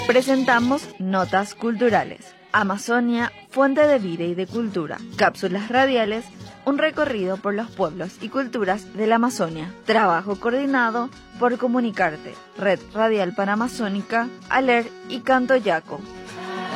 Presentamos Notas Culturales. Amazonia, fuente de vida y de cultura. Cápsulas radiales, un recorrido por los pueblos y culturas de la Amazonia. Trabajo coordinado por Comunicarte, Red Radial Panamazónica, ALER y Canto Yaco.